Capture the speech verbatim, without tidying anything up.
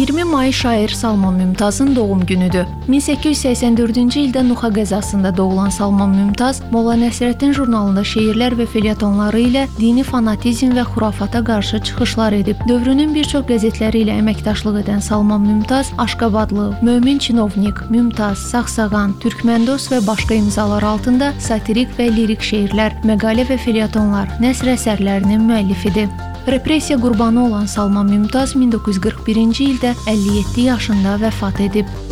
iyirmi may şair Salman Mümtazın doğum günüdür. min səkkiz yüz səksən dördüncü ildə Nuxa qəzasında doğulan Salman Mümtaz, Molla Nəsrəddin jurnalında şeirlər və felyetonları ilə dini fanatizm və xurafata qarşı çıxışlar edib. Dövrünün bir çox qəzetləri ilə əməkdaşlıq edən Salman Mümtaz, Aşqabadlı, Mömin Çinovnik, Mümtaz, Sağsağan, Türkmendos və başqa imzalar altında satirik və lirik şeirlər, məqalə və felyetonlar, nəsr əsərlərinin müəllifidir. Repressiya qurbanı olan Salman Mümtaz min doqquz yüz qırx birinci ildə əlli yeddi yaşında vəfat edib.